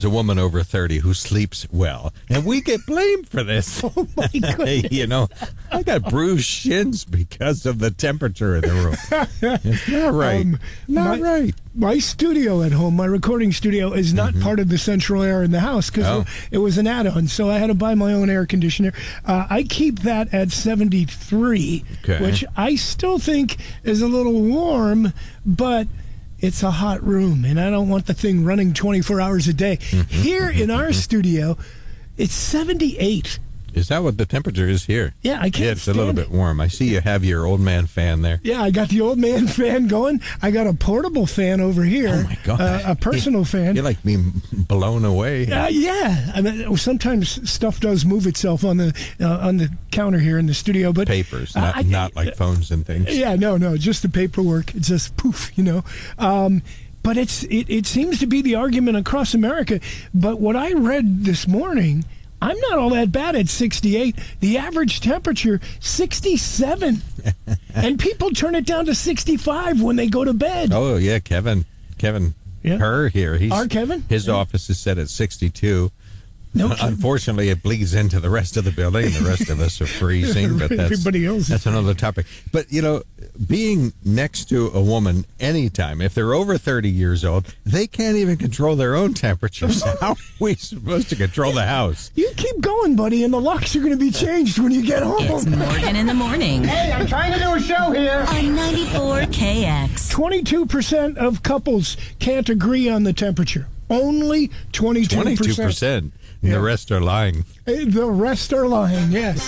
a woman over 30 who sleeps well, and we get blamed for this. Oh, my goodness. You know, I got bruised shins because of the temperature in the room. It's not right. Right. My studio at home, my recording studio, is not part of the central air in the house because it was an add-on, so I had to buy my own air conditioner. I keep that at 73, which I still think is a little warm, but it's a hot room, and I don't want the thing running 24 hours a day. Here in our studio, it's 78. Is that what the temperature is here? Yeah, I can't Yeah, it's a little bit warm. I see you have your old man fan there. Yeah, I got the old man fan going. I got a portable fan over here. Oh, my God. A personal fan. You're like being blown away. Yeah. I mean, sometimes stuff does move itself on the counter here in the studio. But papers, not like phones and things. Yeah, no, just the paperwork. It's just poof, you know. But it seems to be the argument across America. But what I read this morning, I'm not all that bad at 68. The average temperature, 67. And people turn it down to 65 when they go to bed. Oh, yeah, Kevin Herr here. Our Kevin? His office is set at 62. No, unfortunately, it bleeds into the rest of the building. The rest of us are freezing, but everybody else. That's another topic. But, you know, being next to a woman anytime, if they're over 30 years old, they can't even control their own temperatures. How are we supposed to control the house? You keep going, buddy, and the locks are going to be changed when you get home. It's Morgan in the Morning. Hey, I'm trying to do a show here. On 94 KX. 22% of couples can't agree on the temperature. Only 22%. 22%. And the rest are lying. The rest are lying, yes.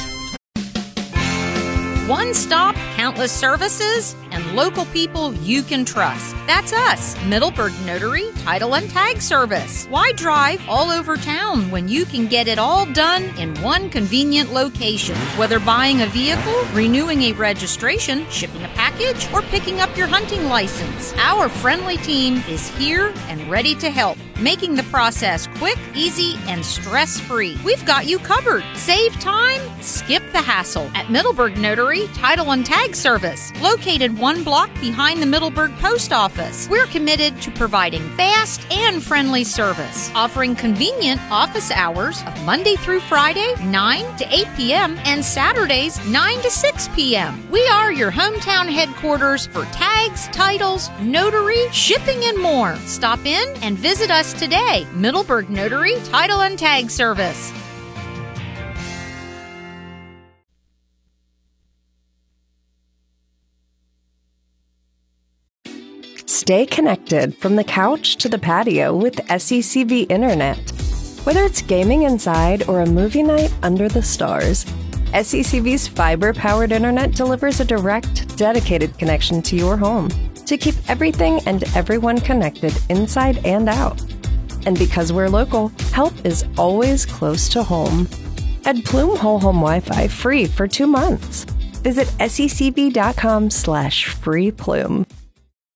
One stop, countless services, and local people you can trust. That's us, Middleburg Notary, Title and Tag Service. Why drive all over town when you can get it all done in one convenient location? Whether buying a vehicle, renewing a registration, shipping a package, or picking up your hunting license, our friendly team is here and ready to help, making the process quick, easy, and stress-free. We've got you covered. Save time, skip the hassle at Middleburg Notary, Title and Tag Service, located one block behind the Middleburg Post Office. We're committed to providing fast and friendly service, offering convenient office hours of Monday through Friday, 9 to 8 p.m., and Saturdays, 9 to 6 p.m. We are your hometown headquarters for tags, titles, notary, shipping, and more. Stop in and visit us today. Middleburg Notary, Title and Tag Service. Stay connected from the couch to the patio with SECV Internet. Whether it's gaming inside or a movie night under the stars, SECV's fiber-powered internet delivers a direct, dedicated connection to your home to keep everything and everyone connected inside and out. And because we're local, help is always close to home. Add Plume Whole Home Wi-Fi free for 2 months. Visit secv.com/freeplume.